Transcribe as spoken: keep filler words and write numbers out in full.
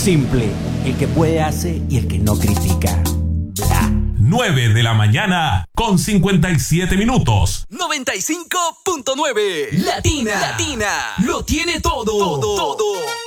simple. El que puede hace y el que no critica. Bla. nueve de la mañana con cincuenta y siete minutos. noventa y cinco punto nueve Latina. Latina. Lo tiene todo. Todo. Todo.